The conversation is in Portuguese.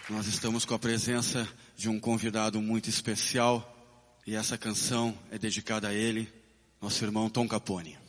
Nós estamos com a presença de um convidado muito especial e essa canção é dedicada a ele, nosso irmão Tom Capone.